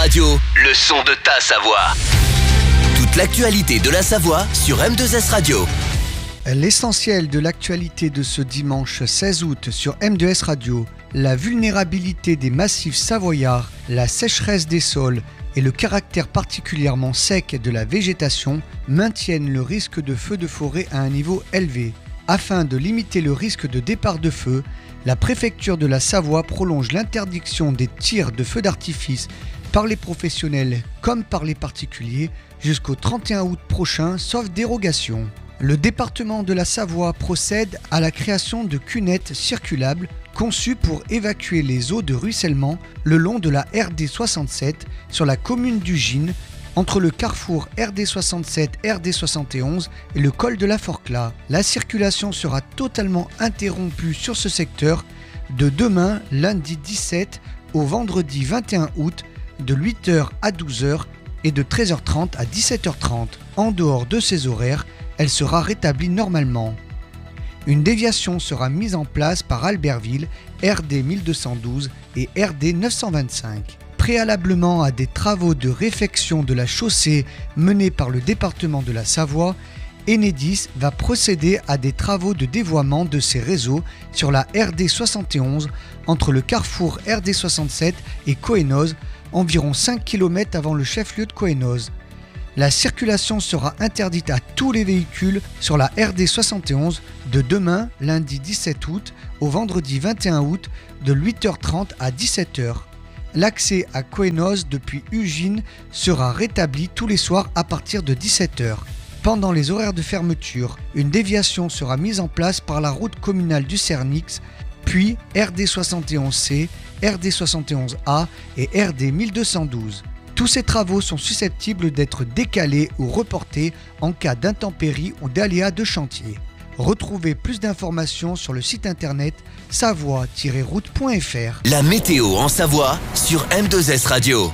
Radio, le son de ta Savoie. Toute l'actualité de la Savoie sur M2S Radio. L'essentiel de l'actualité de ce dimanche 16 août sur M2S Radio, la vulnérabilité des massifs savoyards, la sécheresse des sols et le caractère particulièrement sec de la végétation maintiennent le risque de feux de forêt à un niveau élevé. Afin de limiter le risque de départ de feu, la préfecture de la Savoie prolonge l'interdiction des tirs de feux d'artifice par les professionnels comme par les particuliers jusqu'au 31 août prochain, sauf dérogation. Le département de la Savoie procède à la création de cunettes circulables conçues pour évacuer les eaux de ruissellement le long de la RD 67 sur la commune d'Ugine, entre le carrefour RD 67 RD 71 et le col de la Forclaz. La circulation sera totalement interrompue sur ce secteur de demain, lundi 17 au vendredi 21 août, de 8h à 12h et de 13h30 à 17h30. En dehors de ces horaires, elle sera rétablie normalement. Une déviation sera mise en place par Albertville, RD 1212 et RD 925. Préalablement à des travaux de réfection de la chaussée menés par le département de la Savoie, Enedis va procéder à des travaux de dévoiement de ces réseaux sur la RD 71 entre le carrefour RD 67 et Cohennoz, environ 5 km avant le chef-lieu de Cohennoz. La circulation sera interdite à tous les véhicules sur la RD 71 de demain, lundi 17 août, au vendredi 21 août, de 8h30 à 17h. L'accès à Cohennoz depuis Ugine sera rétabli tous les soirs à partir de 17h. Pendant les horaires de fermeture, une déviation sera mise en place par la route communale du Cernix, puis RD 71C, RD 71A et RD 1212. Tous ces travaux sont susceptibles d'être décalés ou reportés en cas d'intempéries ou d'aléas de chantier. Retrouvez plus d'informations sur le site internet savoie-route.fr. La météo en Savoie sur M2S Radio.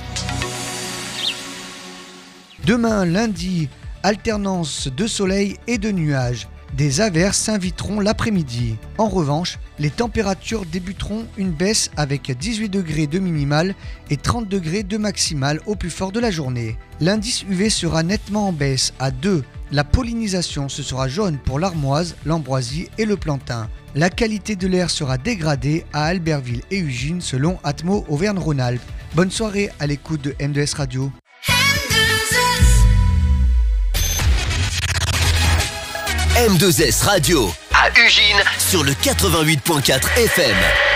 Demain lundi, alternance de soleil et de nuages. Des averses s'inviteront l'après-midi. En revanche, les températures débuteront une baisse avec 18 degrés de minimal et 30 degrés de maximal au plus fort de la journée. L'indice UV sera nettement en baisse à 2. La pollinisation, ce sera jaune pour l'armoise, l'ambroisie et le plantain. La qualité de l'air sera dégradée à Albertville et Ugine selon Atmo Auvergne-Rhône-Alpes. Bonne soirée à l'écoute de M2S Radio. M2S Radio à Ugine sur le 88.4 FM.